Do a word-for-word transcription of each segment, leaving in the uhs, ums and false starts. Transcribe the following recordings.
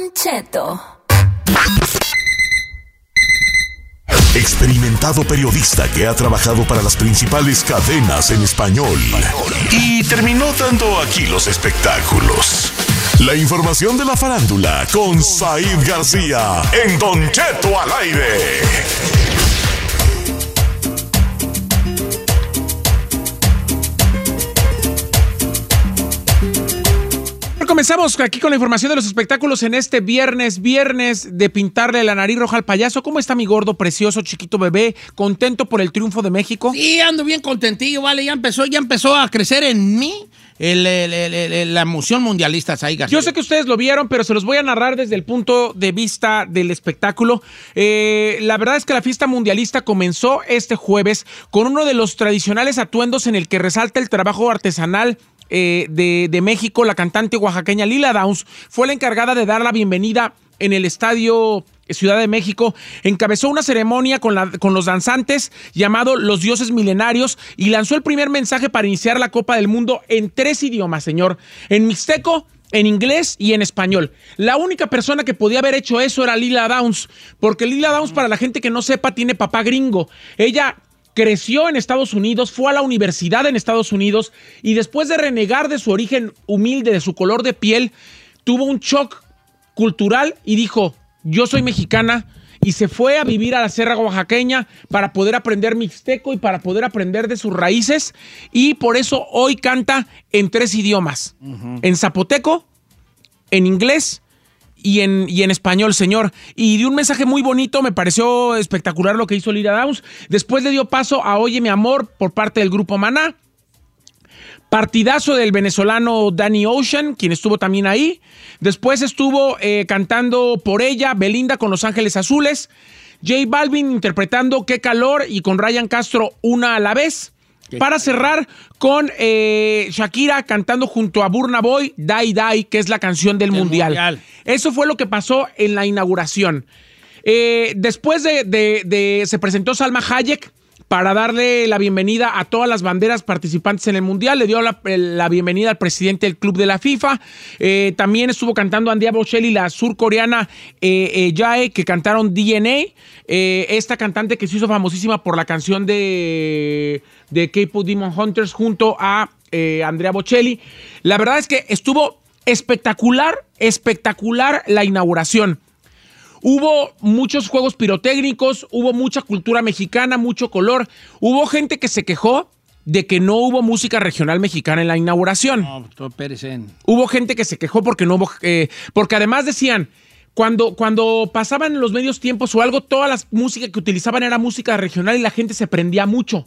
Cheto. Experimentado periodista que ha trabajado para las principales cadenas en español y terminó dando aquí los espectáculos. La información de la farándula con Said García en Don Cheto al aire. Comenzamos aquí con la información de los espectáculos en este viernes, viernes de pintarle la nariz roja al payaso. ¿Cómo está mi gordo, precioso, chiquito bebé? ¿Contento por el triunfo de México? Sí, ando bien contentillo, vale, ya empezó, ya empezó a crecer en mí el, el, el, el, la emoción mundialista, Said García. Yo sé que ustedes lo vieron, pero se los voy a narrar desde el punto de vista del espectáculo. Eh, la verdad es que la fiesta mundialista comenzó este jueves con uno de los tradicionales atuendos en el que resalta el trabajo artesanal Eh, de, de México. La cantante oaxaqueña Lila Downs fue la encargada de dar la bienvenida en el Estadio Ciudad de México. Encabezó una ceremonia con, la, con los danzantes llamado Los Dioses Milenarios y lanzó el primer mensaje para iniciar la Copa del Mundo en tres idiomas, señor. En mixteco, en inglés y en español. La única persona que podía haber hecho eso era Lila Downs, porque Lila Downs, para la gente que no sepa, tiene papá gringo. Ella creció en Estados Unidos, fue a la universidad en Estados Unidos y después de renegar de su origen humilde, de su color de piel, tuvo un shock cultural y dijo, yo soy mexicana, y se fue a vivir a la Sierra Oaxaqueña para poder aprender mixteco y para poder aprender de sus raíces, y por eso hoy canta en tres idiomas, uh-huh. en zapoteco, en inglés Y en, y en español, señor. Y dio un mensaje muy bonito, me pareció espectacular lo que hizo Lila Downs. Después le dio paso a Oye Mi Amor por parte del grupo Maná. Partidazo del venezolano Danny Ocean, quien estuvo también ahí. Después estuvo eh, cantando Por Ella, Belinda con Los Ángeles Azules. J Balvin interpretando Qué Calor y con Ryan Castro Una a la Vez. Para cerrar con eh, Shakira cantando junto a Burna Boy, Die Die, que es la canción del mundial. mundial. Eso fue lo que pasó en la inauguración. Eh, después de, de, de... Se presentó Salma Hayek para darle la bienvenida a todas las banderas participantes en el Mundial. Le dio la, la bienvenida al presidente del club de la FIFA. Eh, también estuvo cantando Andrea Bocelli, la surcoreana eh, eh, Jae, que cantaron D N A. Eh, esta cantante que se hizo famosísima por la canción de, de K-Pop Demon Hunters junto a eh, Andrea Bocelli. La verdad es que estuvo espectacular, espectacular la inauguración. Hubo muchos juegos pirotécnicos, hubo mucha cultura mexicana, mucho color. Hubo gente que se quejó de que no hubo música regional mexicana en la inauguración. No, todo perecen. Hubo gente que se quejó porque no hubo... Eh, porque además decían, cuando, cuando pasaban los medios tiempos o algo, toda la música que utilizaban era música regional y la gente se prendía mucho.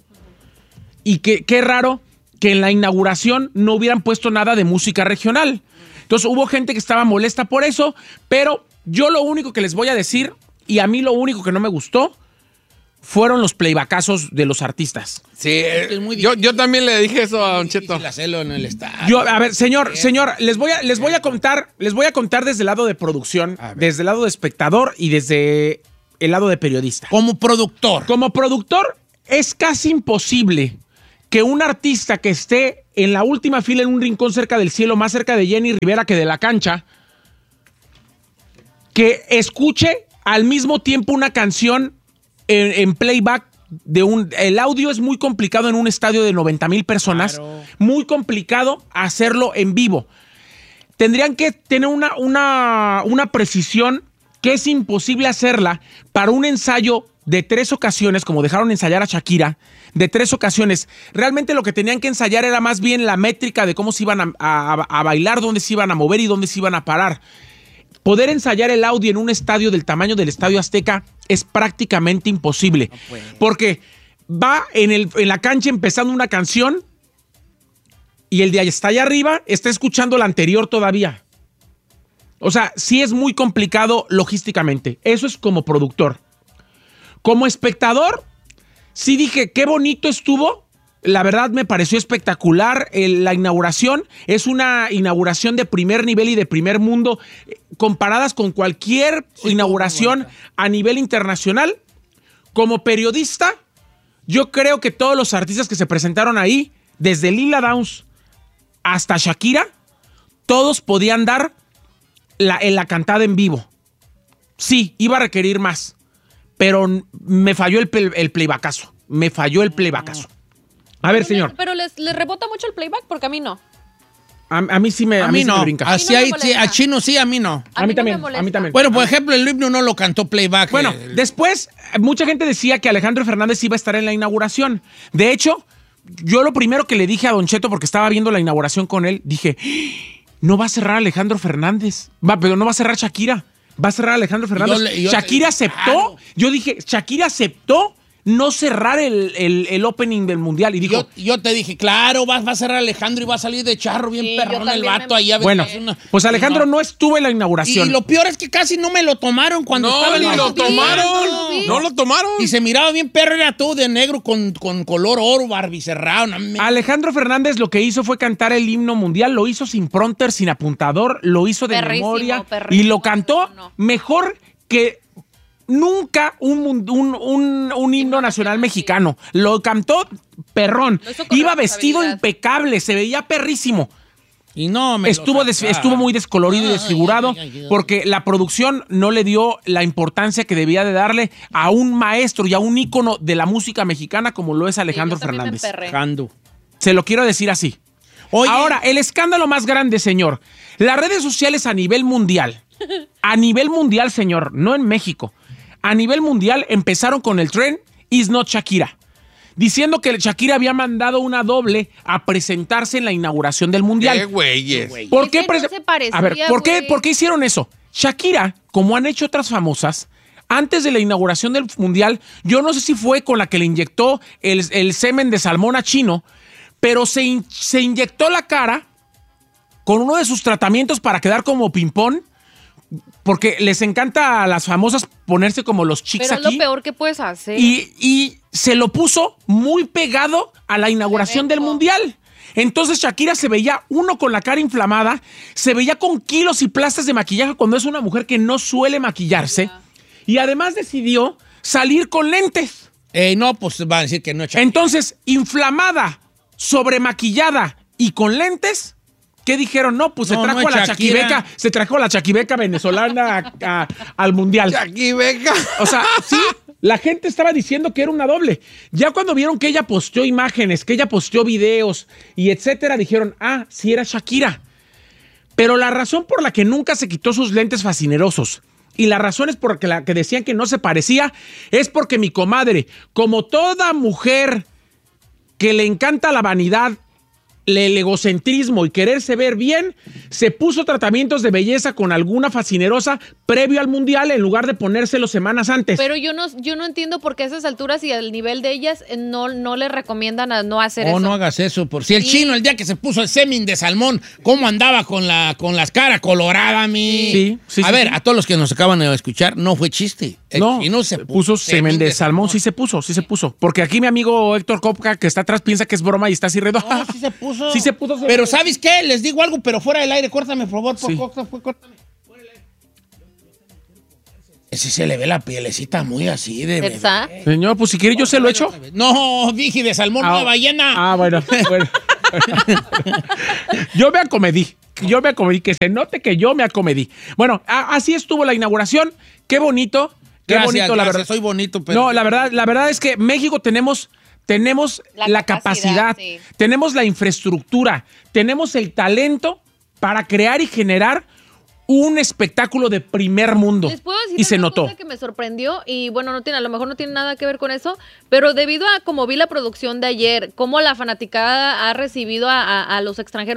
Y que, qué raro que en la inauguración no hubieran puesto nada de música regional. Entonces hubo gente que estaba molesta por eso, pero... Yo lo único que les voy a decir, y a mí lo único que no me gustó, fueron los playbackazos de los artistas. Sí, es muy yo, yo también le dije eso a Don Cheto. Hacerlo en el estadio. Yo, a ver, señor, señor, les voy a, les voy a contar, les voy a contar desde el lado de producción, desde el lado de espectador y desde el lado de periodista. Como productor. Como productor, es casi imposible que un artista que esté en la última fila en un rincón cerca del cielo, más cerca de Jenny Rivera que de la cancha, que escuche al mismo tiempo una canción en, en playback de un... El audio es muy complicado en un estadio de noventa mil personas. Claro. Muy complicado hacerlo en vivo. Tendrían que tener una, una, una precisión que es imposible hacerla para un ensayo de tres ocasiones, como dejaron ensayar a Shakira, de tres ocasiones. Realmente lo que tenían que ensayar era más bien la métrica de cómo se iban a, a, a bailar, dónde se iban a mover y dónde se iban a parar. Poder ensayar el audio en un estadio del tamaño del Estadio Azteca es prácticamente imposible. No puede. Porque va en, el, en la cancha empezando una canción y el de allá está allá arriba está escuchando la anterior todavía. O sea, sí es muy complicado logísticamente. Eso es como productor. Como espectador, sí dije, qué bonito estuvo. La verdad me pareció espectacular el, la inauguración. Es una inauguración de primer nivel y de primer mundo, eh, comparadas con cualquier sí, inauguración a nivel internacional. Como periodista, yo creo que todos los artistas que se presentaron ahí, desde Lila Downs hasta Shakira, todos podían dar la, en la cantada en vivo. Sí, iba a requerir más, pero me falló el, el playbackazo. Me falló el playbackazo. A ver, señor. Pero les, les rebota mucho el playback porque a mí no. A, a mí sí me, a a mí, mí no. sí me brinca. Así no hay, me sí, a Chino sí, a mí no. A, a mí no también, a mí también. Bueno, por ejemplo, el himno no lo cantó playback. Bueno, el... después mucha gente decía que Alejandro Fernández iba a estar en la inauguración. De hecho, yo lo primero que le dije a Don Cheto, porque estaba viendo la inauguración con él, dije, no va a cerrar Alejandro Fernández, va, pero no va a cerrar Shakira, va a cerrar Alejandro Fernández. Yo le, yo Shakira te... aceptó, claro. Yo dije, Shakira aceptó no cerrar el, el, el opening del Mundial. Y dijo, yo, yo te dije, claro, va, va a cerrar Alejandro y va a salir de charro bien sí, perrón el vato me... ahí. A ver, bueno, una... pues Alejandro no. no estuvo en la inauguración. Y lo peor es que casi no me lo tomaron cuando no, estaba en ni lo tomaron. Sí. No lo tomaron. Y se miraba bien perro, era todo de negro con, con color oro, barbicerrado. No me... Alejandro Fernández lo que hizo fue cantar el himno mundial, lo hizo sin prompter, sin apuntador, lo hizo de perrísimo, memoria perrísimo, y lo cantó no, no. mejor que nunca un, un, un, un himno nacional mexicano. Lo cantó perrón. Iba vestido impecable, se veía perrísimo. Y no me estuvo, des, estuvo muy descolorido ay, y desfigurado ay, ay, ay, ay. porque la producción no le dio la importancia que debía de darle a un maestro y a un ícono de la música mexicana como lo es Alejandro sí, Fernández. Se lo quiero decir así. Oye. Ahora, el escándalo más grande, señor. Las redes sociales a nivel mundial. A nivel mundial, señor, no en México. A nivel mundial empezaron con el tren Is Not Shakira, diciendo que Shakira había mandado una doble a presentarse en la inauguración del Mundial. ¡Qué güeyes! ¿Por qué? No se parecía, a ver, ¿por qué, ¿por qué hicieron eso? Shakira, como han hecho otras famosas, antes de la inauguración del Mundial, yo no sé si fue con la que le inyectó el, el semen de salmón a Chino, pero se, in, se inyectó la cara con uno de sus tratamientos para quedar como ping-pong. Porque les encanta a las famosas ponerse como los chicos aquí. Pero es lo peor que puedes hacer. Y, y se lo puso muy pegado a la inauguración del Mundial. Entonces Shakira se veía, uno, con la cara inflamada, se veía con kilos y plastas de maquillaje cuando es una mujer que no suele maquillarse. Y además decidió salir con lentes. Eh, no, pues va a decir que no es Shakira. Entonces, inflamada, sobremaquillada y con lentes... ¿Qué dijeron? No, pues no, se trajo no a la Shakira. Chaquibeca, se trajo a la Chaquibeca venezolana a, a, al Mundial. Chaquibeca. O sea, sí, la gente estaba diciendo que era una doble. Ya cuando vieron que ella posteó imágenes, que ella posteó videos y etcétera, dijeron, ah, sí era Shakira. Pero la razón por la que nunca se quitó sus lentes fascinerosos y la razón es por la que decían que no se parecía es porque mi comadre, como toda mujer que le encanta la vanidad, el egocentrismo y quererse ver bien, se puso tratamientos de belleza con alguna fascinerosa previo al Mundial en lugar de ponérselos semanas antes. Pero yo no, yo no entiendo por qué a esas alturas y al nivel de ellas no, no le recomiendan a no hacer oh, eso. No hagas eso. Por si el sí. Chino, el día que se puso el semen de salmón, ¿cómo andaba con, la, con las caras coloradas, mi? Sí, sí. A sí, ver, sí. a todos los que nos acaban de escuchar, no fue chiste. El no, Chino se puso, puso semen de, de salmón. salmón. Sí se puso, sí se puso. Porque aquí mi amigo Héctor Kopka, que está atrás, piensa que es broma y está así redondo. No, sí se puso. Sí se puso. Se Pero ¿sabes qué? Les digo algo, pero fuera del aire. Córtame, por favor. Por sí. córtame, córtame. Ese se le ve la pielecita muy así de bebé. Señor, pues si quiere yo se lo echo. No, dije de salmón, ah, no de ballena. Ah, bueno. bueno. Yo me acomedí. Yo me acomedí. Que se note que yo me acomedí. Bueno, a, así estuvo la inauguración. Qué bonito. Qué gracias, bonito, gracias, la verdad. Soy bonito, pero... No, la verdad, la verdad es que México tenemos... Tenemos la, la capacidad, capacidad sí. Tenemos la infraestructura, tenemos el talento para crear y generar un espectáculo de primer mundo. Les puedo decir y se notó. Cosa que me sorprendió y bueno, no tiene, a lo mejor no tiene nada que ver con eso, pero debido a como vi la producción de ayer, cómo la fanaticada ha recibido a, a, a los extranjeros